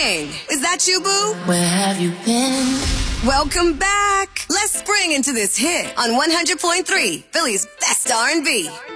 King. Is that you, boo? Where have you been? Welcome back. Let's spring into this hit on 100.3, Philly's best R&B.